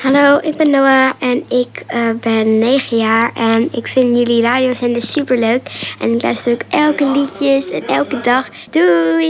Hallo, ik ben Noah en ik ben 9 jaar en ik vind jullie radiozender superleuk. En ik luister ook elke liedjes en elke dag. Doei!